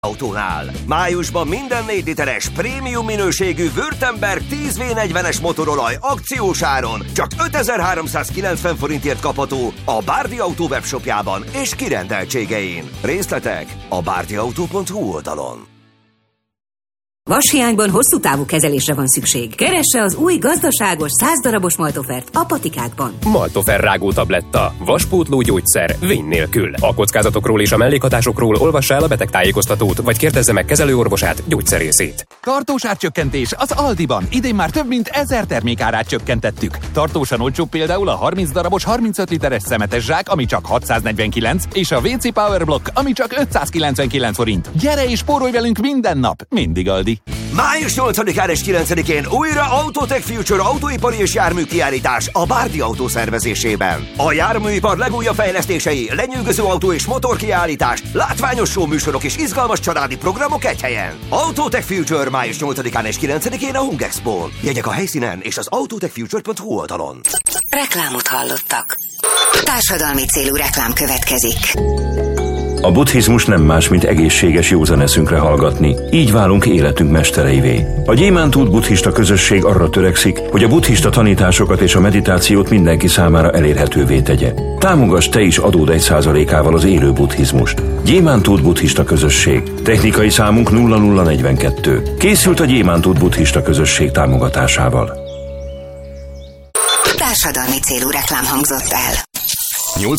Autónál. Májusban minden 4 literes prémium minőségű Württemberg 10V40-es motorolaj akciós áron csak 5390 forintért kapható a Bárdi Autó webshopjában és kirendeltségein. Részletek a bárdiautó.hu oldalon. Vashiányban hosszú távú kezelésre van szükség. Keresse az új gazdaságos 100 darabos Maltofert a patikákban. Maltofer rágó tabletta. Vaspótló gyógyszer vény nélkül. A kockázatokról és a mellékhatásokról olvassa el a betegtájékoztatót, vagy kérdezze meg kezelőorvosát, gyógyszerészét. Tartós árcsökkentés az Aldiban. Idén már több mint 1000 termék árát csökkentettük. Tartósan olcsóbb például a 30 darabos 35 literes szemetes zsák, ami csak 649, és a WC Power Block, ami csak 599 forint. Gyere és spórolj velünk minden nap, mindig Aldi. Május 8-án és 9-én újra Autotech Future autóipari és járműkiállítás a Bárdi Autó szervezésében. A járműipar legújabb fejlesztései, lenyűgöző autó és motorkiállítás, látványos showműsorok és izgalmas családi programok egy helyen. Autotech Future május 8-án és 9-én a Hung Expo-n. Jegyek a helyszínen és az autotechfuture.hu oldalon. Reklámot hallottak. Társadalmi célú reklám következik. A buddhizmus nem más, mint egészséges józan eszünkre hallgatni. Így válunk életünk mestereivé. A Gyémántút buddhista közösség arra törekszik, hogy a buddhista tanításokat és a meditációt mindenki számára elérhetővé tegye. Támogass te is adód 1%-ával az élő buddhizmust. Gyémántút buddhista közösség. Technikai számunk 0042. Készült a Gyémántút buddhista közösség támogatásával. Társadalmi célú reklám hangzott el.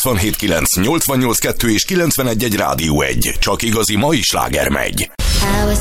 87.9, 88.2 és 91.1 Rádió 1. Csak igazi mai sláger megy. I was